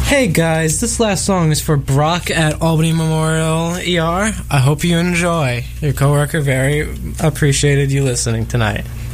Hey guys, this last song is for Brock at Albany Memorial ER. I hope you enjoy. Your coworker very appreciated you listening tonight.